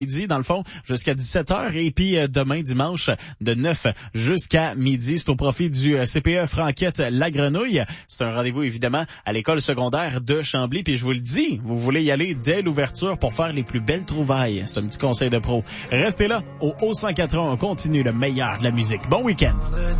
midi, dans le fond, jusqu'à 17h. Et puis demain, dimanche, de 9 jusqu'à midi. C'est au profit du CPE Franquette-La Grenouille. C'est un rendez-vous, évidemment, à l'école secondaire de Chambly. Puis je vous le dis, vous voulez y aller dès l'ouverture pour faire les plus belles trouvailles. C'est un petit conseil de pro. Restez là, au 180, on continue le meilleur de la musique. Bon week-end!